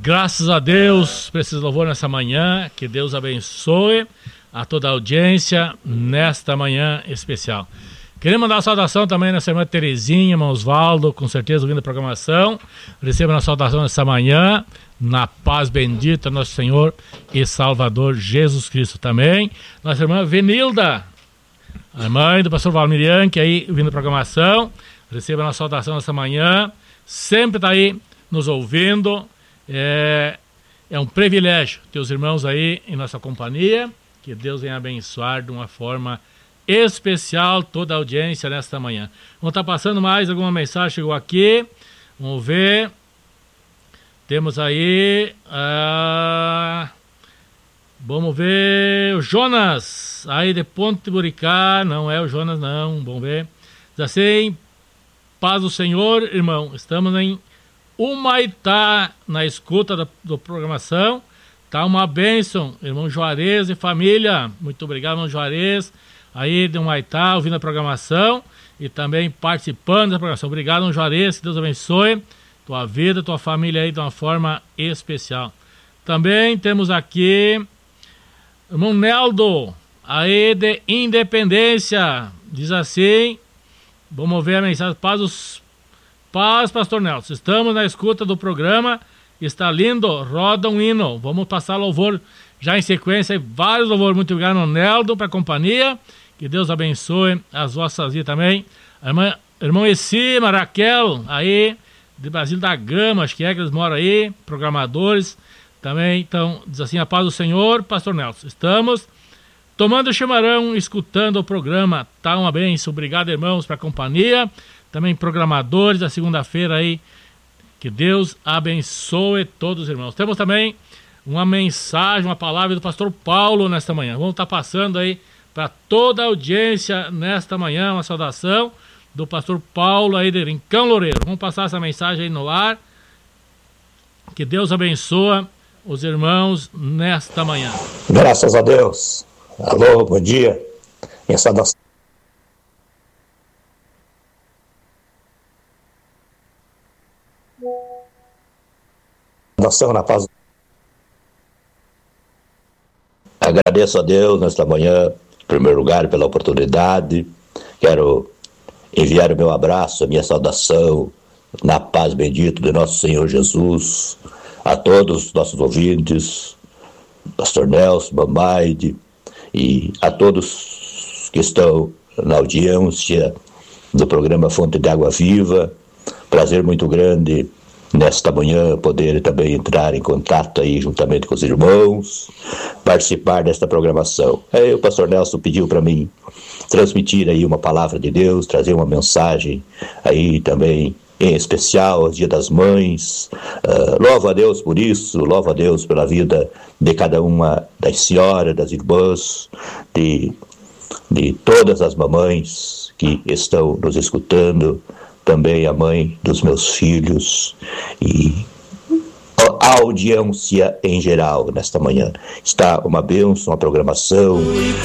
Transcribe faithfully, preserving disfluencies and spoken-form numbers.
Graças a Deus por esse louvor nessa manhã. Que Deus abençoe a toda a audiência nesta manhã especial. Queria mandar uma saudação também nessa irmã Terezinha, irmão Osvaldo, com certeza ouvindo a programação. Receba uma saudação nessa manhã, na paz bendita nosso Senhor e Salvador Jesus Cristo também. Nossa irmã Venilda, a mãe do pastor Valmirian, que aí ouvindo a programação. Receba uma saudação nessa manhã. Sempre está aí nos ouvindo. É, é um privilégio ter os irmãos aí em nossa companhia. Que Deus venha abençoar de uma forma especial toda a audiência nesta manhã. Vamos estar passando mais alguma mensagem, chegou aqui. Vamos ver. Temos aí. Uh, vamos ver. O Jonas, aí de Ponte Buricá. Não é o Jonas, não. Vamos ver. Diz assim: paz do Senhor, irmão. Estamos em Humaitá, na escuta da, da programação. Tá uma bênção, irmão Juarez e família. Muito obrigado, irmão Juarez. Aí de Humaitá, ouvindo a programação e também participando da programação. Obrigado, irmão Juarez. Que Deus abençoe tua vida, tua família aí de uma forma especial. Também temos aqui irmão Neldo, aí de Independência. Diz assim, vamos ver a mensagem. Paz, os, paz pastor Nelson. Estamos na escuta do programa. Está lindo, roda um hino. Vamos passar louvor já em sequência. Vários louvores. Muito obrigado, irmão Neldo, para a companhia. Que Deus abençoe as vossas vidas também. A irmã, irmão Essima, Raquel, aí de Brasília da Gama, acho que é que eles moram aí. Programadores também. Então, diz assim: a paz do Senhor, pastor Nelson. Estamos tomando chimarrão, escutando o programa. Tá uma bênção. Obrigado, irmãos, para a companhia. Também programadores da segunda-feira aí. Que Deus abençoe todos os irmãos. Temos também uma mensagem, uma palavra do pastor Paulo nesta manhã. Vamos estar passando aí para toda a audiência nesta manhã, uma saudação do pastor Paulo aí de Rincão Loureiro. Vamos passar essa mensagem aí no ar. Que Deus abençoe os irmãos nesta manhã. Graças a Deus. Alô, bom dia. Minha saudação. Na paz. Agradeço a Deus nesta manhã, em primeiro lugar, pela oportunidade. Quero enviar o meu abraço, a minha saudação na paz bendita de nosso Senhor Jesus a todos os nossos ouvintes, pastor Nelson, Bambaide, e a todos que estão na audiência do programa Fonte de Água Viva. Prazer muito grande nesta manhã poder também entrar em contato aí juntamente com os irmãos, participar desta programação. Aí o pastor Nelson pediu para mim transmitir aí uma palavra de Deus, trazer uma mensagem aí também em especial aos Dia das Mães. Uh, louvo a Deus por isso, louvo a Deus pela vida de cada uma das senhoras, das irmãs, de, de todas as mamães que estão nos escutando, também a mãe dos meus filhos e a audiência em geral nesta manhã. Está uma bênção, uma programação